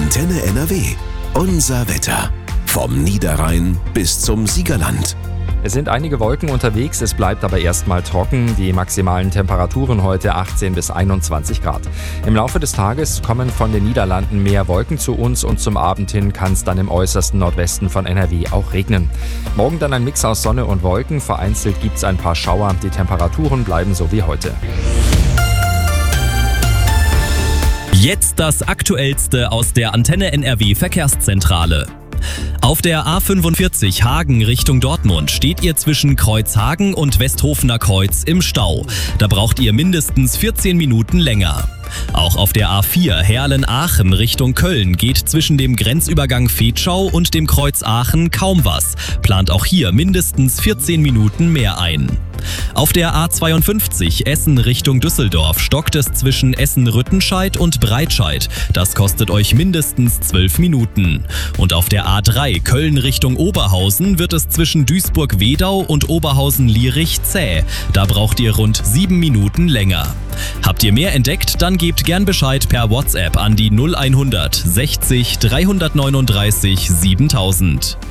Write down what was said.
Antenne NRW. Unser Wetter. Vom Niederrhein bis zum Siegerland. Es sind einige Wolken unterwegs, es bleibt aber erstmal trocken. Die maximalen Temperaturen heute 18 bis 21 Grad. Im Laufe des Tages kommen von den Niederlanden mehr Wolken zu uns und zum Abend hin kann es dann im äußersten Nordwesten von NRW auch regnen. Morgen dann ein Mix aus Sonne und Wolken, vereinzelt gibt es ein paar Schauer. Die Temperaturen bleiben so wie heute. Jetzt das Aktuellste aus der Antenne NRW Verkehrszentrale. Auf der A45 Hagen Richtung Dortmund steht ihr zwischen Kreuzhagen und Westhofener Kreuz im Stau. Da braucht ihr mindestens 14 Minuten länger. Auch auf der A4 Herlen-Aachen Richtung Köln geht zwischen dem Grenzübergang Vetschau und dem Kreuz Aachen kaum was. Plant auch hier mindestens 14 Minuten mehr ein. Auf der A52 Essen Richtung Düsseldorf stockt es zwischen Essen-Rüttenscheid und Breitscheid. Das kostet euch mindestens 12 Minuten. Und auf der A3 Köln Richtung Oberhausen wird es zwischen Duisburg-Wedau und Oberhausen-Lierich zäh. Da braucht ihr rund 7 Minuten länger. Habt ihr mehr entdeckt, dann gebt gern Bescheid per WhatsApp an die 0100 60 339 7000.